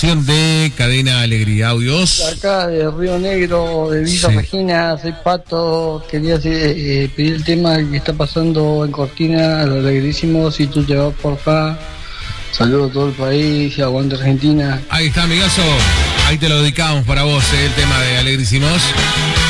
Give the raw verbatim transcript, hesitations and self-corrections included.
De Cadena Alegría. Audios. Acá de Río Negro, de Villa sí. Regina, soy Pato. Quería eh, pedir el tema que está pasando en Cortina, los Alegrísimos. Si tú te vas por acá, saludo a todo el país, aguante Argentina. Ahí está, amigazo. Ahí te lo dedicamos para vos, eh, el tema de Alegrísimos.